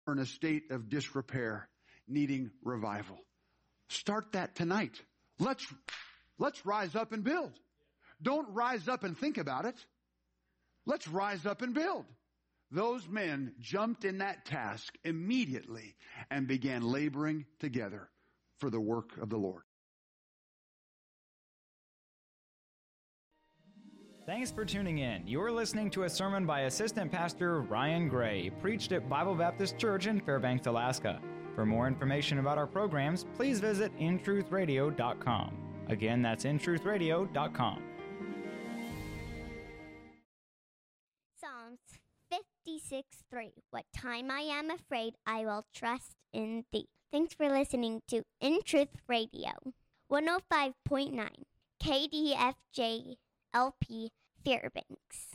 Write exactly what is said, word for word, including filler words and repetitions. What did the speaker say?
in a state of disrepair, needing revival. Start that tonight. Let's, let's rise up and build. Don't rise up and think about it. Let's rise up and build. Those men jumped in that task immediately and began laboring together for the work of the Lord. Thanks for tuning in. You're listening to a sermon by Assistant Pastor Ryan Gray, preached at Bible Baptist Church in Fairbanks, Alaska. For more information about our programs, please visit in truth radio dot com. Again, that's in truth radio dot com. Psalms fifty-six three. What time I am afraid, I will trust in thee. Thanks for listening to In Truth Radio, one oh five point nine, K D F J L P Fairbanks.